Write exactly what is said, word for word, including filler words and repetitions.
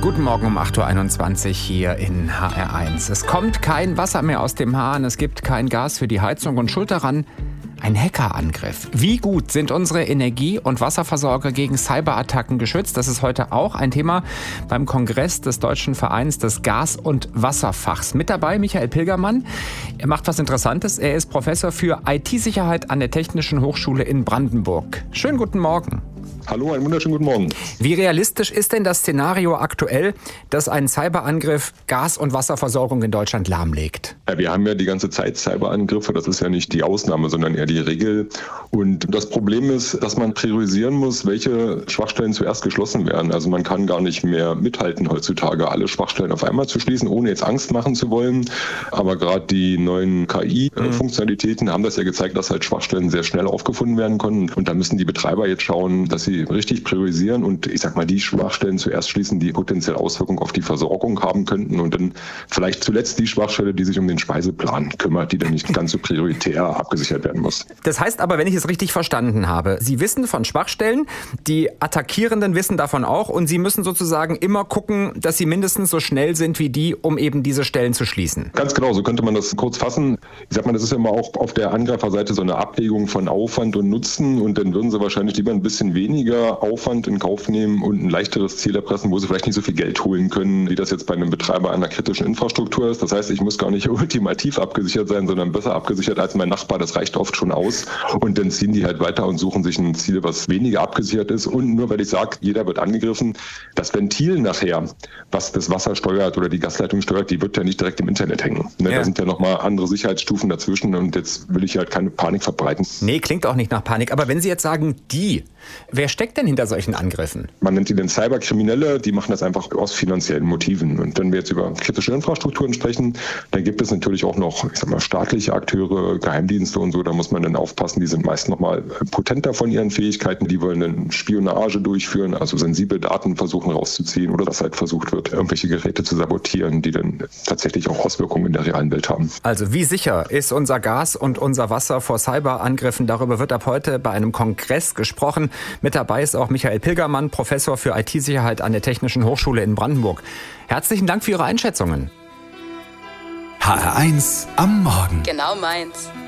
Guten Morgen um acht Uhr einundzwanzig hier in H R eins. Es kommt kein Wasser mehr aus dem Hahn, es gibt kein Gas für die Heizung und schuld daran ein Hackerangriff. Wie gut sind unsere Energie- und Wasserversorger gegen Cyberattacken geschützt? Das ist heute auch ein Thema beim Kongress des Deutschen Vereins des Gas- und Wasserfachs. Mit dabei Michael Pilgermann. Er macht was Interessantes. Er ist Professor für I T-Sicherheit an der Technischen Hochschule in Brandenburg. Schönen guten Morgen. Hallo, einen wunderschönen guten Morgen. Wie realistisch ist denn das Szenario aktuell, dass ein Cyberangriff Gas- und Wasserversorgung in Deutschland lahmlegt? Ja, wir haben ja die ganze Zeit Cyberangriffe. Das ist ja nicht die Ausnahme, sondern eher die Regel. Und das Problem ist, dass man priorisieren muss, welche Schwachstellen zuerst geschlossen werden. Also man kann gar nicht mehr mithalten heutzutage, alle Schwachstellen auf einmal zu schließen, ohne jetzt Angst machen zu wollen. Aber gerade die neuen K I-Funktionalitäten haben das ja gezeigt, dass halt Schwachstellen sehr schnell aufgefunden werden können. Und da müssen die Betreiber jetzt schauen, dass sie richtig priorisieren und ich sag mal die Schwachstellen zuerst schließen, die potenziell Auswirkungen auf die Versorgung haben könnten und dann vielleicht zuletzt die Schwachstelle, die sich um den Speiseplan kümmert, die dann nicht ganz so prioritär abgesichert werden muss. Das heißt aber, wenn ich es richtig verstanden habe, Sie wissen von Schwachstellen, die Attackierenden wissen davon auch und Sie müssen sozusagen immer gucken, dass sie mindestens so schnell sind wie die, um eben diese Stellen zu schließen. Ganz genau, so könnte man das kurz fassen. Ich sag mal, das ist ja immer auch auf der Angreiferseite so eine Abwägung von Aufwand und Nutzen und dann würden sie wahrscheinlich lieber ein bisschen weniger Aufwand in Kauf nehmen und ein leichteres Ziel erpressen, wo sie vielleicht nicht so viel Geld holen können, wie das jetzt bei einem Betreiber einer kritischen Infrastruktur ist. Das heißt, ich muss gar nicht ultimativ abgesichert sein, sondern besser abgesichert als mein Nachbar. Das reicht oft schon aus. Und dann ziehen die halt weiter und suchen sich ein Ziel, was weniger abgesichert ist. Und nur weil ich sage, jeder wird angegriffen, das Ventil nachher, was das Wasser steuert oder die Gasleitung steuert, die wird ja nicht direkt im Internet hängen. Ne? Ja. Da sind ja nochmal andere Sicherheitsstufen dazwischen und jetzt will ich halt keine Panik verbreiten. Nee, klingt auch nicht nach Panik. Aber wenn Sie jetzt sagen, die, wer steckt denn hinter solchen Angriffen? Man nennt die denn Cyberkriminelle, die machen das einfach aus finanziellen Motiven. Und wenn wir jetzt über kritische Infrastrukturen sprechen, dann gibt es natürlich auch noch, ich sag mal, staatliche Akteure, Geheimdienste und so, da muss man dann aufpassen, die sind meist noch mal potenter von ihren Fähigkeiten, die wollen dann Spionage durchführen, also sensible Daten versuchen rauszuziehen oder dass halt versucht wird, irgendwelche Geräte zu sabotieren, die dann tatsächlich auch Auswirkungen in der realen Welt haben. Also wie sicher ist unser Gas und unser Wasser vor Cyberangriffen? Darüber wird ab heute bei einem Kongress gesprochen. Mit dabei ist auch Michael Pilgermann, Professor für I T-Sicherheit an der Technischen Hochschule in Brandenburg. Herzlichen Dank für Ihre Einschätzungen. H R eins am Morgen. Genau meins.